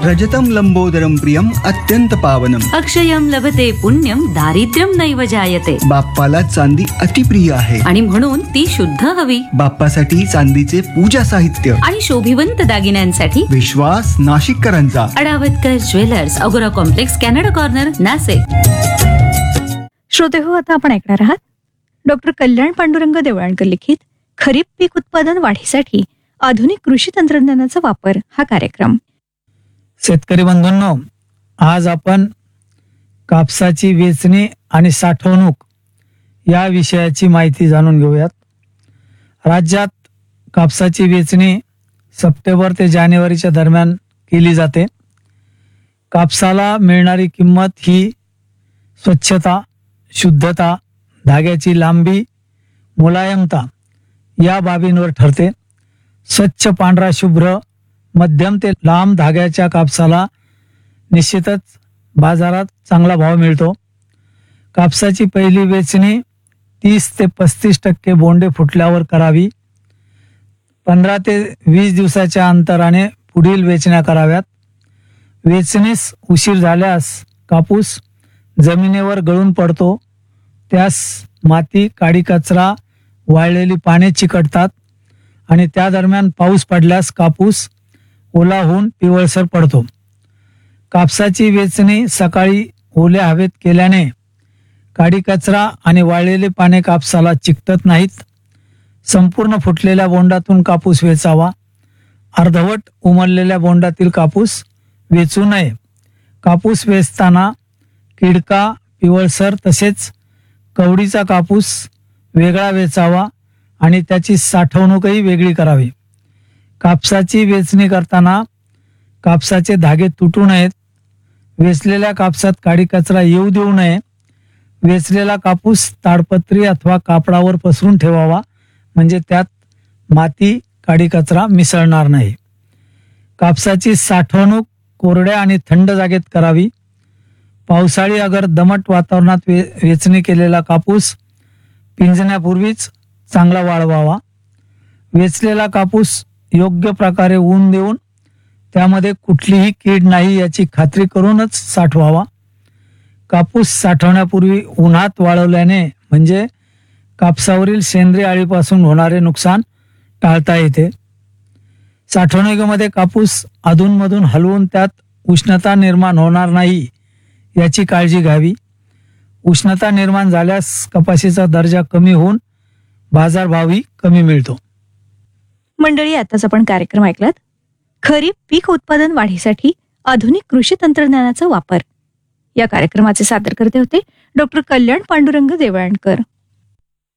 रजतं लंबोदरं प्रियम अत्यंत पावनम. अक्षयम लभते पुण्यम दारिद्र्यम नैव जायते. बाप्पाला चांदी अतिप्रिय आहे आणि म्हणून ती शुद्ध हवी. बाप्पासाठी चांदीचे पूजा साहित्य आणि शोभिवंत दागिन्यांसाठी विश्वास नाशिककरांचा. अडावतकर ज्वेलर्स, अगोरा कॉम्प्लेक्स, कॅनडा कॉर्नर, नाशिक. श्रोते हो, आता आपण ऐकणार आहात डॉक्टर कल्याण पांडुरंग देवळाणकर लिखित खरीप पीक उत्पादन वाढीसाठी आधुनिक कृषी तंत्रज्ञानाचा वापर हा कार्यक्रम. शेतकरी बंधूंनो, आज आपण कापसाची वेचणी आणि साठवणूक या विषयाची माहिती जाणून घेऊयात. राज्यात कापसाची वेचणी सप्टेंबर ते जानेवारीच्या दरम्यान केली जाते. कापसाला मिळणारी किंमत ही स्वच्छता, शुद्धता, धाग्याची लांबी, मुलायमता या बाबींवर ठरते. स्वच्छ पांढरा शुभ्र मध्यम ते लांब धाग्याच्या कापसाला निश्चितच बाजारात चांगला भाव मिळतो. कापसाची पहिली वेचणी 30 ते 35% बोंडे फुटल्यावर करावी. 15 ते 20 दिवसाच्या अंतराने पुढील वेचण्या कराव्यात. वेचणीस उशीर झाल्यास कापूस जमिनीवर गळून पडतो. त्यास माती, काडी कचरा, वाळलेली पाने चिकटतात आणि त्या दरम्यान पाऊस पडल्यास कापूस ओला होऊन पिवळसर पडतो. कापसाची वेचणी सकाळी ओल्या हवेत केल्याने काडी कचरा आणि वाळलेले पाने कापसाला चिकटत नाहीत. संपूर्ण फुटलेल्या बोंडातून कापूस वेचावा. अर्धवट उमललेल्या बोंडातील कापूस वेचू नये. कापूस वेचताना किडका, पिवळसर तसेच कवडीचा कापूस वेगळा वेचावा आणि त्याची साठवणूकही वेगळी करावी. कापसाची वेचणी करताना कापसाचे धागे तुटू नयेत. वेचलेल्या कापसात काडी कचरा येऊ देऊ नये. वेचलेला कापूस ताडपत्री अथवा कापडावर पसरून ठेवावा, म्हणजे त्यात माती, काडी कचरा मिसळणार नाही. कापसाची साठवणूक कोरड्या आणि थंड जागेत करावी. पावसाळी अगर दमट वातावरणात वेचणी केलेला कापूस पिंजण्यापूर्वीच चांगला वाळवावा. वेचलेला कापूस योग्य प्रकारे ऊन देऊन त्यामध्ये कुठलीही कीड नाही याची खात्री करूनच साठवावा. कापूस साठवण्यापूर्वी उन्हात वाळवल्याने म्हणजे कापसावरील सेंद्रिय अळीपासून होणारे नुकसान टाळता येते. साठवणुकीमध्ये कापूस अधूनमधून हलवून त्यात उष्णता निर्माण होणार नाही याची काळजी घ्यावी. उष्णता निर्माण झाल्यास कपाशीचा दर्जा कमी होऊन बाजारभावही कमी मिळतो. मंडळी, आताच आपण कार्यक्रम ऐकलात खरीप पीक उत्पादन वाढीसाठी आधुनिक कृषी तंत्रज्ञानाचा वापर. या कार्यक्रमाचे सादरकर्ते होते डॉक्टर कल्याण पांडुरंग देवळाणकर.